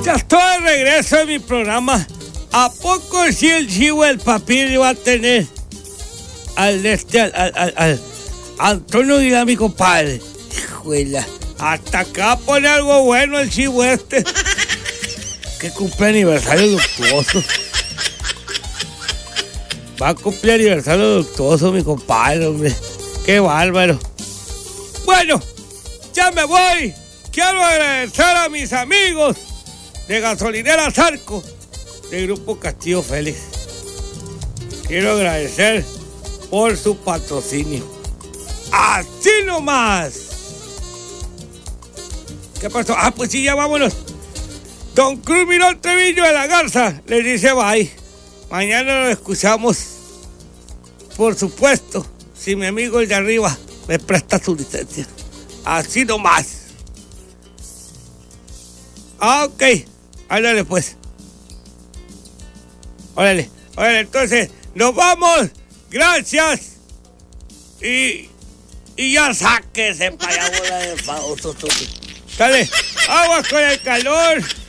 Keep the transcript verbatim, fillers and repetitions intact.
Ya estoy de regreso en mi programa. ¿A poco si el chivo del papiro va a tener al este, al, al, al, al Antonio Aguilar, mi compadre? Hijuela, hasta acá pone algo bueno el chivo este. Que cumple aniversario luctuoso. Va a cumplir aniversario luctuoso, mi compadre, hombre. Qué bárbaro. Bueno, ya me voy. Quiero agradecer a mis amigos de Gasolinera Zarco, del Grupo Castillo Félix. Quiero agradecer por su patrocinio. ¡Así nomás! ¿Qué pasó? Ah, pues sí, ya vámonos. Don Cruz Mirón Treviño de la Garza les dice bye. Mañana nos escuchamos. Por supuesto, si mi amigo el de arriba me presta su licencia. Así nomás. Ah, ok. Ándale pues. Órale, órale, entonces, nos vamos. Gracias. Y, y ya sáquese para allá, bola de famoso. Dale, aguas con el calor.